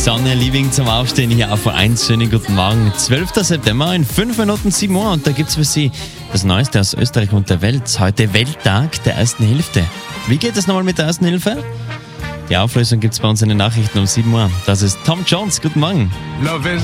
Sonne Living zum Aufstehen hier auf A1. Schönen guten Morgen. 12. September in 5 Minuten 7 Uhr und da gibt es für Sie das Neueste aus Österreich und der Welt. Heute Welttag der Ersten Hilfe. Wie geht es nochmal mit der Ersten Hilfe? Die Auflösung gibt es bei uns in den Nachrichten um 7 Uhr. Das ist Tom Jones. Guten Morgen. Love is